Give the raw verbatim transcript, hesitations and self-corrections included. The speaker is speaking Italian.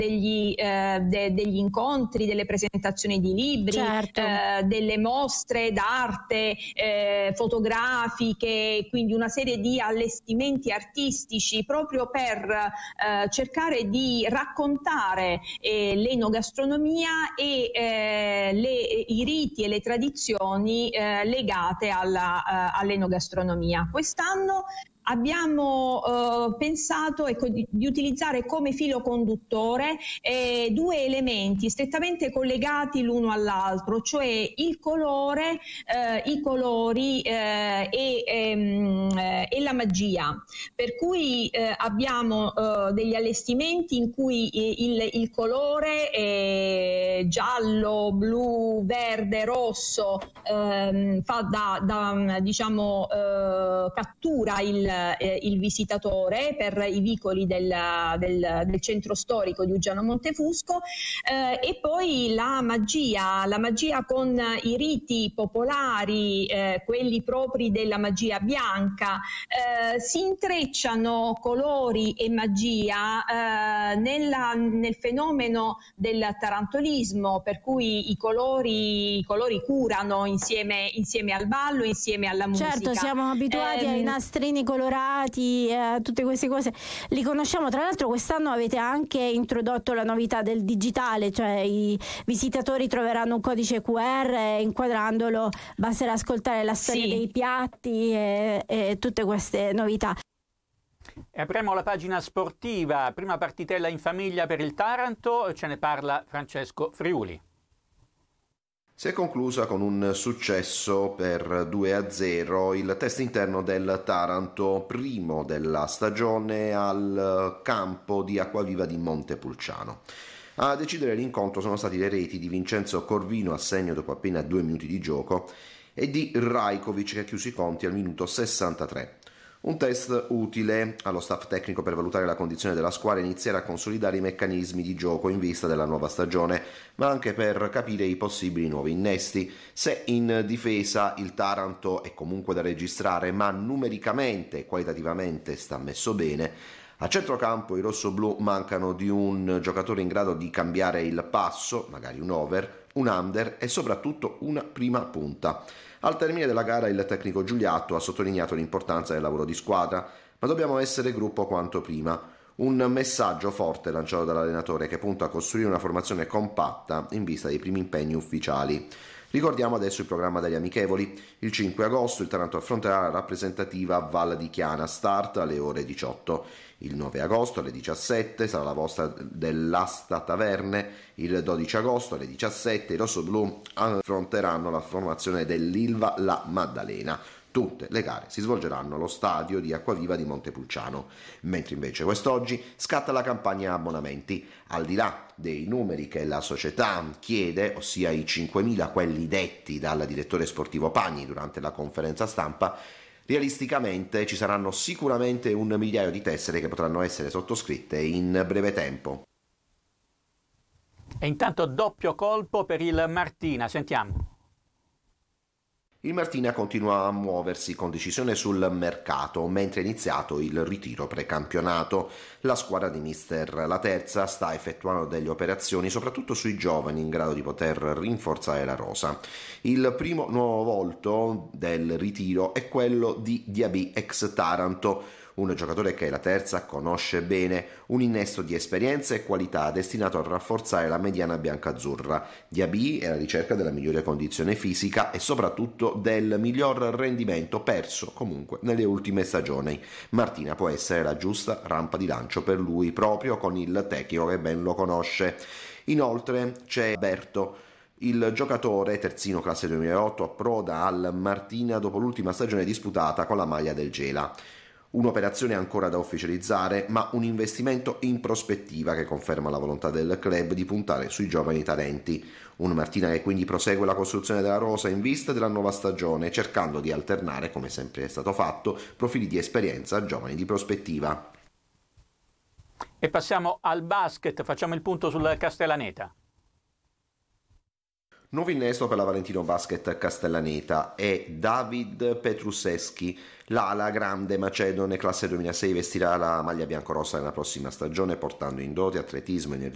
degli, eh, de, degli incontri, delle presentazioni di libri, certo. eh, delle mostre d'arte eh, fotografiche, quindi una serie di allestimenti artistici proprio per eh, cercare di raccontare eh, l'enogastronomia e eh, le, i riti e le tradizioni eh, legate alla, uh, all'enogastronomia. Quest'anno abbiamo eh, pensato ecco, di, di utilizzare come filo conduttore eh, due elementi strettamente collegati l'uno all'altro, cioè il colore, eh, i colori eh, e, ehm, eh, e la magia. Per cui eh, abbiamo eh, degli allestimenti in cui il, il colore è giallo, blu, verde, rosso, ehm, fa da, da diciamo eh, cattura il il visitatore per i vicoli del, del, del centro storico di Uggiano Montefusco eh, e poi la magia, la magia con i riti popolari, eh, quelli propri della magia bianca, eh, si intrecciano colori e magia eh, nella, nel fenomeno del tarantolismo, per cui i colori, i colori curano insieme, insieme al ballo, insieme alla musica. Certo, siamo abituati eh, ai nastrini colorati, eh, tutte queste cose li conosciamo. Tra l'altro quest'anno avete anche introdotto la novità del digitale, cioè i visitatori troveranno un codice Q R e inquadrandolo basterà ascoltare la storia sì. dei piatti e, e tutte queste novità. E apriamo la pagina sportiva, prima partitella in famiglia per il Taranto, ce ne parla Francesco Friuli. Si è conclusa con un successo per due a zero il test interno del Taranto, primo della stagione al campo di Acquaviva di Montepulciano. A decidere l'incontro sono stati le reti di Vincenzo Corvino a segno dopo appena due minuti di gioco e di Rajkovic che ha chiuso i conti al minuto sessantatré. Un test utile allo staff tecnico per valutare la condizione della squadra e iniziare a consolidare i meccanismi di gioco in vista della nuova stagione, ma anche per capire i possibili nuovi innesti. Se in difesa il Taranto è comunque da registrare, ma numericamente e qualitativamente sta messo bene, a centrocampo i rossoblù mancano di un giocatore in grado di cambiare il passo, magari un over, un under e soprattutto una prima punta. Al termine della gara il tecnico Giuliatto ha sottolineato l'importanza del lavoro di squadra, ma dobbiamo essere gruppo quanto prima. Un messaggio forte lanciato dall'allenatore che punta a costruire una formazione compatta in vista dei primi impegni ufficiali. Ricordiamo adesso il programma degli amichevoli. Il cinque agosto il Taranto affronterà la rappresentativa Val di Chiana, start alle ore diciotto. Il nove agosto alle diciassette sarà la vostra dell'Asta Taverne. Il dodici agosto alle diciassette i rossoblù affronteranno la formazione dell'Ilva La Maddalena. Tutte le gare si svolgeranno allo stadio di Acquaviva di Montepulciano, mentre invece quest'oggi scatta la campagna abbonamenti. Al di là dei numeri che la società chiede, ossia i cinquemila quelli detti dal direttore sportivo Pagni durante la conferenza stampa, realisticamente ci saranno sicuramente un migliaio di tessere che potranno essere sottoscritte in breve tempo. E intanto doppio colpo per il Martina, sentiamo. Il Martina continua a muoversi con decisione sul mercato, mentre è iniziato il ritiro precampionato. La squadra di mister La Terza sta effettuando delle operazioni soprattutto sui giovani in grado di poter rinforzare la rosa. Il primo nuovo volto del ritiro è quello di Diaby ex Taranto, un giocatore che La Terza conosce bene, un innesto di esperienza e qualità destinato a rafforzare la mediana biancazzurra. Diaby è alla ricerca della migliore condizione fisica e soprattutto del miglior rendimento perso comunque nelle ultime stagioni. Martina può essere la giusta rampa di lancio per lui proprio con il tecnico che ben lo conosce. Inoltre c'è Berto. Il giocatore terzino classe duemilaotto approda al Martina dopo l'ultima stagione disputata con la maglia del Gela. Un'operazione ancora da ufficializzare, ma un investimento in prospettiva che conferma la volontà del club di puntare sui giovani talenti. Un Martina che quindi prosegue la costruzione della rosa in vista della nuova stagione, cercando di alternare, come sempre è stato fatto, profili di esperienza a giovani di prospettiva. E passiamo al basket, facciamo il punto sul Castellaneta. Nuovo innesto per la Valentino Basket Castellaneta è David Petruseschi. L'ala grande macedone classe duemilasei vestirà la maglia biancorossa nella prossima stagione portando in dote atletismo, energia